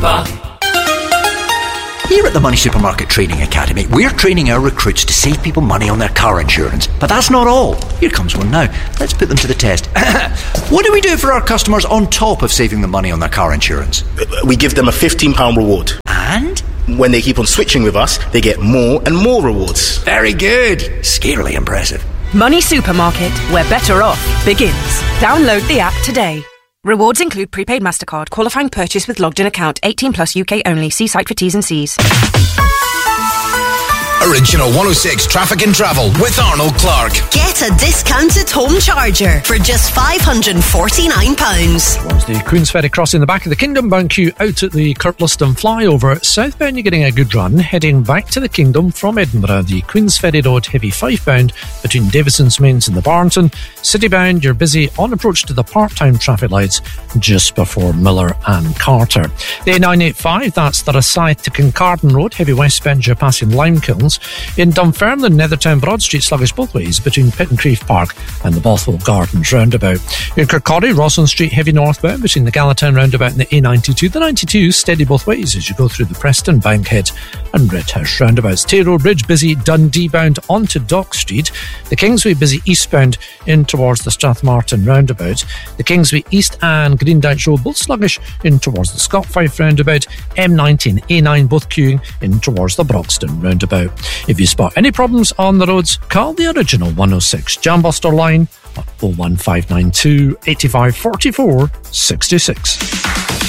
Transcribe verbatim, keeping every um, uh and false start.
Here at the Money Supermarket Training Academy, we're training our recruits to save people money on their car insurance. But that's not all. Here comes one now. Let's put them to the test. What do we do for our customers on top of saving them money on their car insurance? We give them a fifteen pounds reward. And? When they keep on switching with us, they get more and more rewards. Very good. Scarily impressive. Money Supermarket, where better off begins. Download the app today. Rewards include prepaid MasterCard, qualifying purchase with logged in account, eighteen plus U K only. See site for T's and C's. Original one oh six Traffic and Travel with Arnold Clark. Get a discounted home charger for just five hundred forty-nine pounds. Towards the Queensferry crossing the back of the Kingdom bound queue out at the Kirkliston flyover. Southbound you're getting a good run. Heading back to the Kingdom from Edinburgh, the Queensferry Road heavy five bound between Davison's Mains and the Barnton. Citybound you're busy on approach to the part-time traffic lights just before Miller and Carter. The A nine eighty-five, that's the Rosyth to Kincardine Road, heavy westbound you're passing Limekilns. In Dunfermline, Nethertown Broad Street sluggish both ways between Pitt and Crieff Park and the Bothwell Gardens roundabout. In Kirkcaldy, Roslyn Street heavy northbound between the Gallatin roundabout and the A ninety-two. The ninety-two steady both ways as you go through the Preston, Bankhead and Redhouse roundabouts. Taylor Bridge busy Dundee bound onto Dock Street. The Kingsway busy eastbound in towards the Strathmartin roundabout. The Kingsway East and Green Dyche Road both sluggish in towards the Scott Fife roundabout. M ninety and A nine both queuing in towards the Broxton roundabout. If you spot any problems on the roads, call the original one oh six Jambuster line at oh one five nine two, eight five four four, six six.